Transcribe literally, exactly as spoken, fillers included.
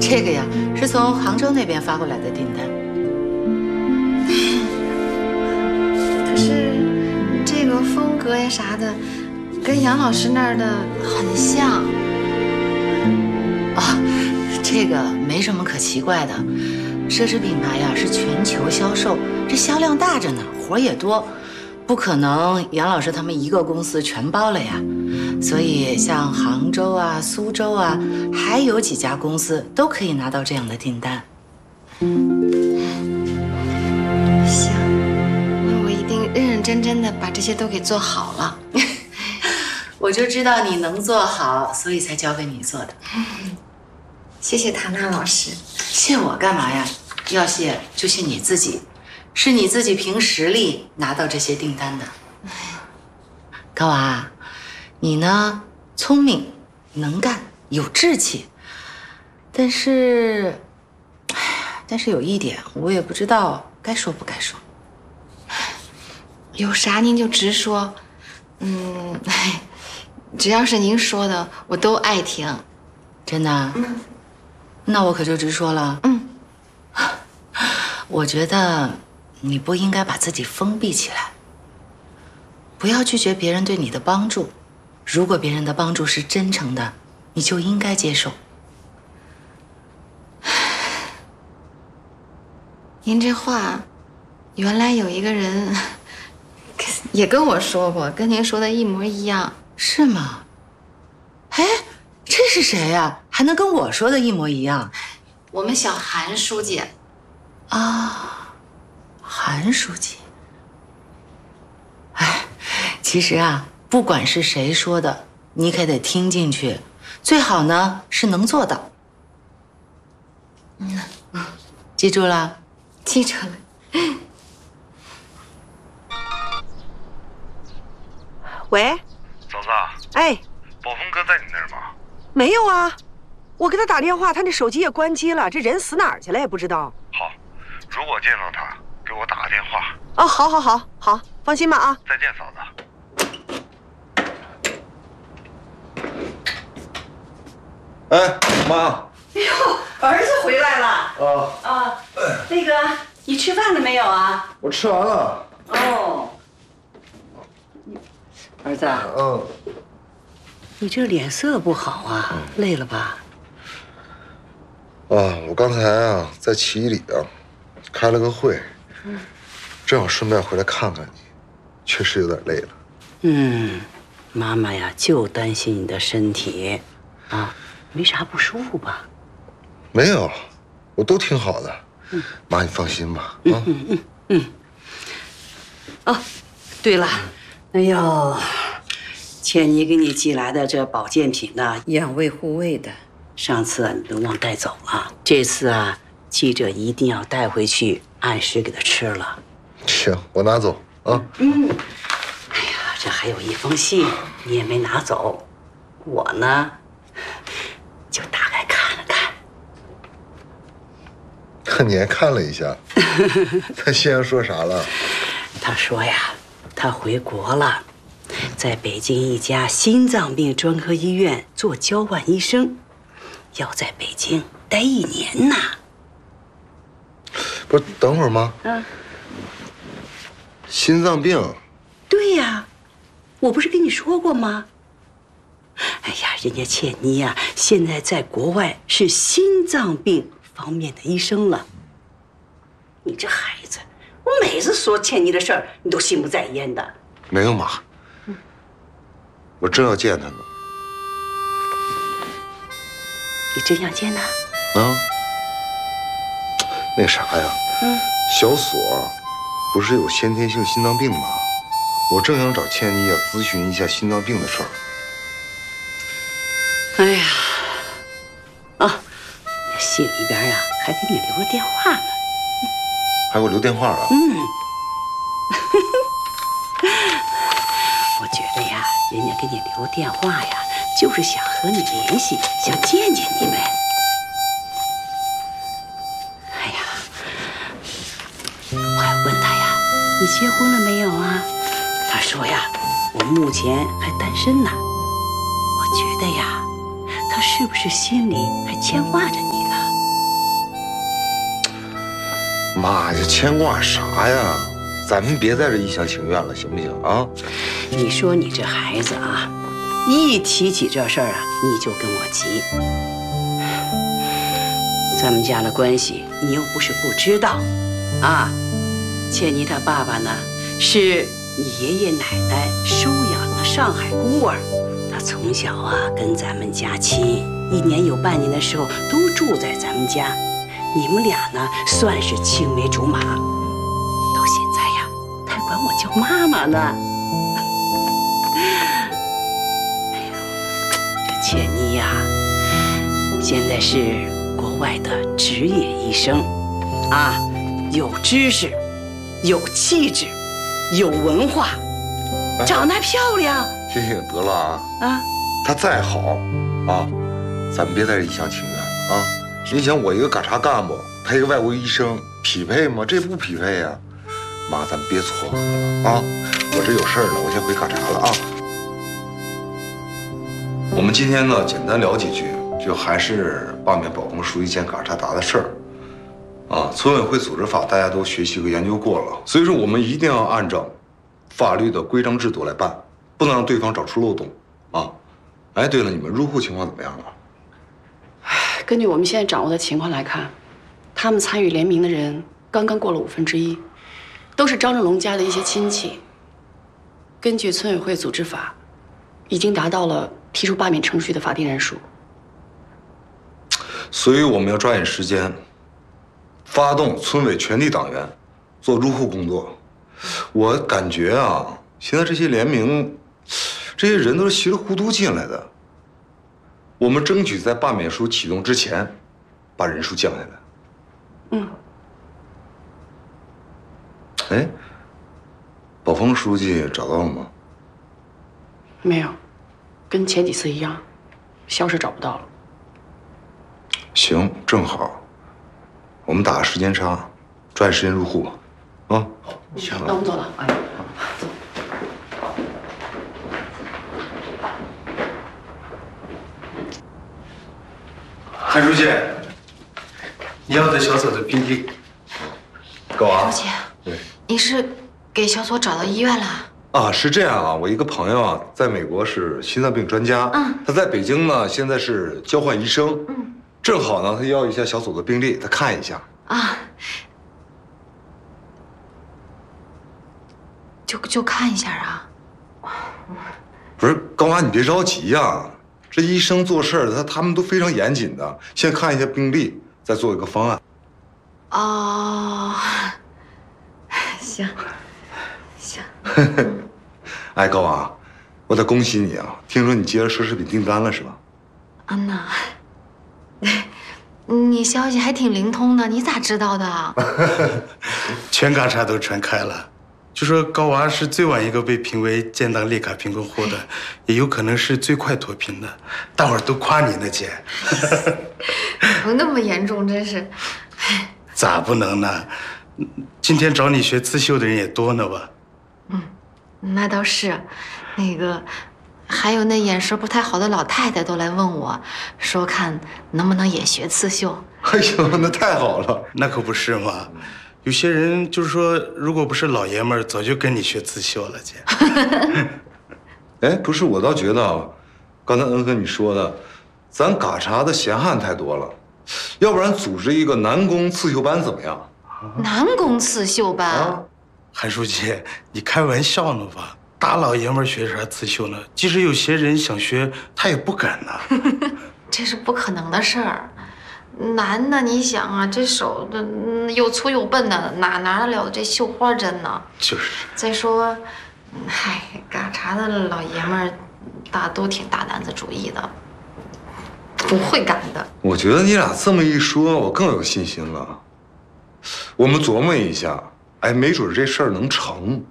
这个呀，是从杭州那边发过来的订单。 可是这个风格呀啥的，跟杨老师那儿的很像。 哦，这个没什么可奇怪的。奢侈品牌呀是全球销售，这销量大着呢，活也多，不可能杨老师他们一个公司全包了呀。所以像杭州啊、苏州啊，还有几家公司都可以拿到这样的订单。 行，那我一定认认真真的把这些都给做好了。 我就知道你能做好，所以才交给你做的。 谢谢唐娜老师。 谢我干嘛呀？要谢就谢你自己，是你自己凭实力拿到这些订单的。高娃，你呢，聪明、能干、有志气，但是，哎呀，但是有一点，我也不知道该说不该说。 有啥您就直说，嗯，只要是您说的，我都爱听。 真的？嗯。那我可就直说了。 嗯。 我觉得你不应该把自己封闭起来，不要拒绝别人对你的帮助。如果别人的帮助是真诚的，你就应该接受。 您这话，原来有一个人也跟我说过，跟您说的一模一样。 是吗？哎，这是谁呀？还能跟我说的一模一样？ 我们小韩书记。 啊，韩书记。哎，其实啊，不管是谁说的，你可得听进去，最好呢是能做到。嗯嗯，记住了？ 记住了。 喂， 嫂子。 哎， 宝峰哥在你那儿吗？ 没有啊，我给他打电话，他那手机也关机了，这人死哪儿去了也不知道。 好，如果见到他，给我打个电话。 哦，好，好，好，好，放心吧啊。 再见，嫂子。 哎，妈。 哎呦，儿子回来了。 啊啊，那个，你吃饭了没有啊？ 我吃完了。 哦。儿子。 嗯。 你这脸色不好啊，累了吧？ 啊，我刚才啊在七里啊开了个会，嗯，正好顺便回来看看你，确实有点累了。 嗯，妈妈呀就担心你的身体，啊，没啥不舒服吧？ 没有，我都挺好的。嗯，妈你放心吧。啊， 嗯嗯嗯嗯。哦，对了，哎呦。倩妮给你寄来的这保健品呢，养胃护胃的，上次啊你都忘带走了，这次啊记着一定要带回去，按时给他吃了。 行，我拿走啊。 嗯。哎呀，这还有一封信你也没拿走，我呢就大概看了看。 看你还看了一下，他信上说啥了？ 他说呀，他回国了。在北京一家心脏病专科医院做交换医生，要在北京待一年呢。 不是，等会儿妈。 嗯。 心脏病。 对呀，我不是跟你说过吗？哎呀，人家倩妮呀、啊，现在在国外是心脏病方面的医生了。你这孩子，我每次说倩妮的事儿，你都心不在焉的。 没有妈。我正要见他呢。 你真要见他？ 啊，那啥呀，嗯，小锁不是有先天性心脏病吗？我正想找倩妮啊咨询一下心脏病的事儿。 哎呀，啊，信里边啊还给你留了电话呢。 还给我留电话了？ 嗯。我觉得呀，人家给你留电话呀，就是想和你联系，想见见你呗。哎呀，我还问他呀，你结婚了没有啊？他说呀，我目前还单身呢。我觉得呀，他是不是心里还牵挂着你呢？ 妈，这牵挂啥呀？咱们别在这一厢情愿了，行不行啊？ 你说你这孩子啊，一提起这事儿啊，你就跟我急。咱们家的关系你又不是不知道，啊，倩妮她爸爸呢是你爷爷奶奶收养的上海孤儿，他从小啊跟咱们家亲，一年有半年的时候都住在咱们家，你们俩呢算是青梅竹马，到现在呀，他还管我叫妈妈呢。哎呀，这倩妮呀，现在是国外的职业医生，啊，有知识，有气质，有文化，长得还漂亮。 行行，得了啊！ 啊， 他再好啊，咱们别在这一厢情愿了啊！你想，我一个嘎查干部，他一个外国医生，匹配吗？这不匹配呀！妈，咱别撮合了啊！我这有事儿呢，我先回嘎查了啊。我们今天呢，简单聊几句，就还是罢免保丰书记兼嘎查达的事儿。啊，村委会组织法大家都学习和研究过了，所以说我们一定要按照法律的规章制度来办，不能让对方找出漏洞啊！哎，对了，你们入户情况怎么样了？ 根据我们现在掌握的情况来看，他们参与联名的人刚刚过了五分之一，都是张正龙家的一些亲戚。根据村委会组织法，已经达到了提出罢免程序的法定人数。 所以我们要抓紧时间，发动村委全体党员做入户工作。我感觉啊，现在这些联名，这些人都是稀里糊涂进来的。我们争取在罢免书启动之前，把人数降下来。 嗯。 哎，保丰书记找到了吗？ 没有，跟前几次一样，消失找不到了。 行，正好，我们打个时间差，抓紧时间入户吧。啊， 行，那我们走了。哎，走。 韩书记，你要的小左的病历。 高啊， 书记， 对， 你是给小左找到医院了？ 啊，是这样啊，我一个朋友啊，在美国是心脏病专家，嗯，他在北京呢，现在是交换医生，嗯，正好呢，他要一下小左的病历，他看一下。啊， 就就看一下啊。 不是高娃，你别着急呀，这医生做事儿他他们都非常严谨的，先看一下病历，再做一个方案。 哦，行，行。 哎，高娃，我得恭喜你啊！听说你接了奢侈品订单了是吧？ 安娜，你消息还挺灵通的，你咋知道的？ 全嘎查都传开了，就说高娃是最晚一个被评为建档绿卡贫困户的，也有可能是最快脱贫的，大伙儿都夸你呢，姐。 不那么严重，真是。 咋不能呢？今天找你学刺绣的人也多呢吧？ 嗯，那倒是。那个，还有那眼神不太好的老太太都来问我，说看能不能也学刺绣。 哎呦，那太好了！ 那可不是嘛。有些人就是说，如果不是老爷们儿，早就跟你学刺绣了，姐。 哎，不是，我倒觉得，刚才恩和你说的，咱嘎查的闲汉太多了。要不然组织一个男工刺绣班怎么样？ 男工刺绣班？啊、 韩书记，你开玩笑呢吧？大老爷们学啥刺绣呢？即使有些人想学，他也不敢呢。 这是不可能的事儿。男的，你想啊，这手的又粗又笨的，哪拿得了这绣花针呢？ 就是。 再说，嗨，嘎查的老爷们儿，大都挺大男子主义的。不会干的。 我觉得你俩这么一说，我更有信心了。我们琢磨一下，哎，没准这事儿能成。